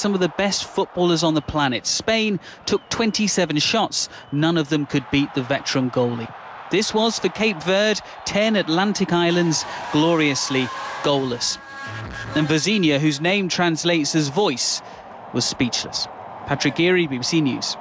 some of the best footballers on the planet. Spain took 27 shots. None of them could beat the veteran goalie. This was for Cape Verde, 10 Atlantic islands, gloriously goalless. And Vozinha, whose name translates as voice, was speechless. Patrick Geary, BBC News.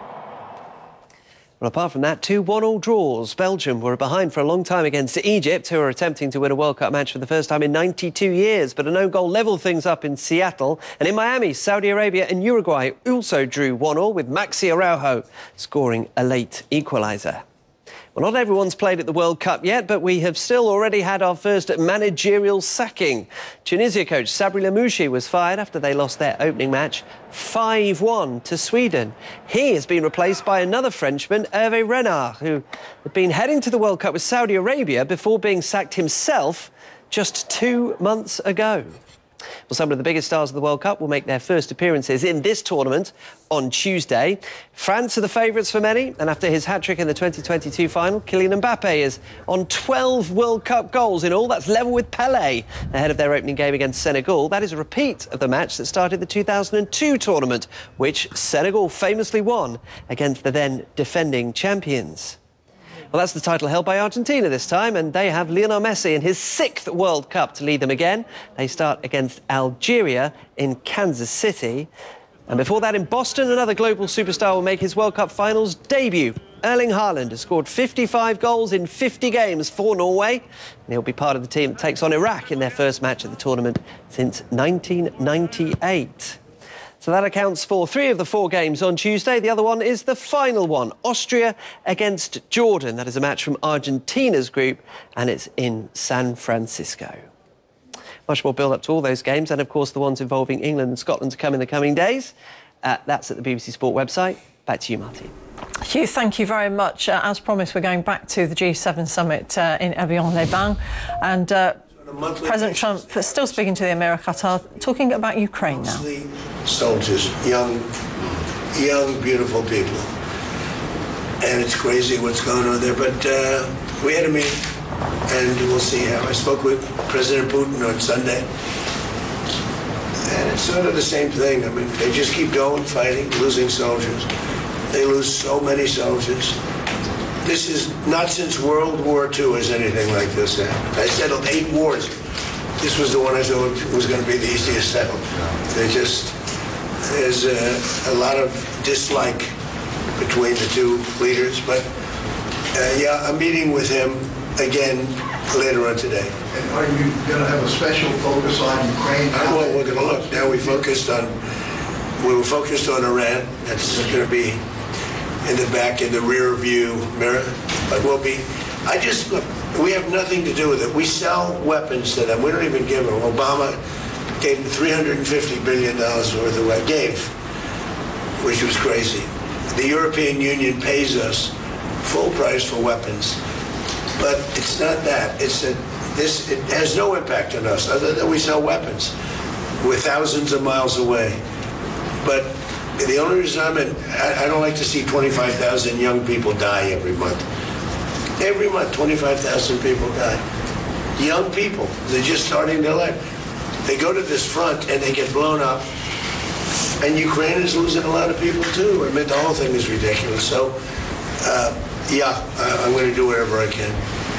Well, apart from that, 2 1-all draws. Belgium were behind for a long time against Egypt, who are attempting to win a World Cup match for the first time in 92 years. But an own goal levelled things up in Seattle. And in Miami, Saudi Arabia and Uruguay also drew 1-1, with Maxi Araujo scoring a late equaliser. Well, not everyone's played at the World Cup yet, but we have still already had our first managerial sacking. Tunisia coach Sabri Lamouchi was fired after they lost their opening match 5-1 to Sweden. He has been replaced by another Frenchman, Hervé Renard, who had been heading to the World Cup with Saudi Arabia before being sacked himself just 2 months ago. Well, some of the biggest stars of the World Cup will make their first appearances in this tournament on Tuesday. France are the favourites for many, and after his hat-trick in the 2022 final, Kylian Mbappe is on 12 World Cup goals in all. That's level with Pelé ahead of their opening game against Senegal. That is a repeat of the match that started the 2002 tournament, which Senegal famously won against the then defending champions. Well, that's the title held by Argentina this time, and they have Lionel Messi in his 6th World Cup to lead them again. They start against Algeria in Kansas City. And before that, in Boston, another global superstar will make his World Cup finals debut. Erling Haaland has scored 55 goals in 50 games for Norway, and he'll be part of the team that takes on Iraq in their first match at the tournament since 1998. So that accounts for 3 of the 4 games on Tuesday. The other one is the final one, Austria against Jordan. That is a match from Argentina's group, and it's in San Francisco. Much more build-up to all those games, and of course the ones involving England and Scotland to come in the coming days. That's at the BBC Sport website. Back to you, Martine. Hugh, thank you very much. As promised, we're going back to the G7 summit in Evian-les-Bains, and President Trump is still speaking to the Emir of Qatar, talking about Ukraine now. Soldiers, young, beautiful people. And it's crazy what's going on there, but we had a meeting, and we'll see how. I spoke with President Putin on Sunday, and it's sort of the same thing. I mean, they just keep going, fighting, losing soldiers. They lose so many soldiers. This is not since World War II has anything like this happened. I settled 8 wars. This was the one I thought was going to be the easiest settled. There's a lot of dislike between the 2 leaders, but yeah, I'm meeting with him again later on today. And are you going to have a special focus on Ukraine? Well, we're going to look. Now we were focused on Iran. That's going to be in the back, in the rear view mirror, but we have nothing to do with it. We sell weapons to them. We don't even give them. Obama gave them $350 billion worth of what gave, which was crazy. The European Union pays us full price for weapons, but it's not that. It's that it has no impact on us other than we sell weapons. We're thousands of miles away, but the only reason I don't like to see 25,000 young people die every month. Every month, 25,000 people die. Young people, they're just starting their life. They go to this front and they get blown up. And Ukraine is losing a lot of people too. I mean, the whole thing is ridiculous. So, yeah, I'm going to do whatever I can.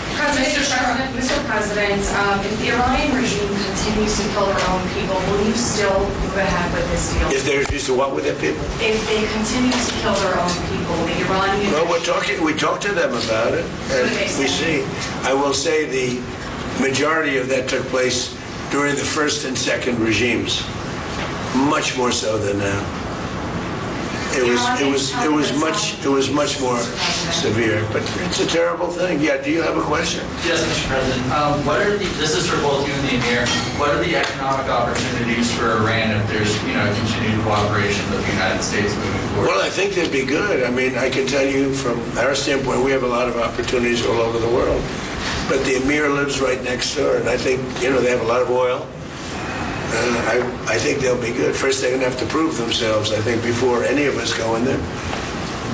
Mr. President, if the Iranian regime continues to kill their own people, will you still move ahead with this deal? If they refuse to what with their people? If they continue to kill their own people, the Iranian... Well, we talk to them about it, and we see. I will say the majority of that took place during the first and second regimes, much more so than now. It was much more severe, but it's a terrible thing. Yeah, do you have a question? Yes, Mr. President. This is for both you and the Emir, what are the economic opportunities for Iran if there's, continued cooperation with the United States moving forward? Well, I think they'd be good. I mean, I can tell you from our standpoint, we have a lot of opportunities all over the world. But the Emir lives right next door, and I think, they have a lot of oil. I think they'll be good. First, they're going to have to prove themselves, I think, before any of us go in there.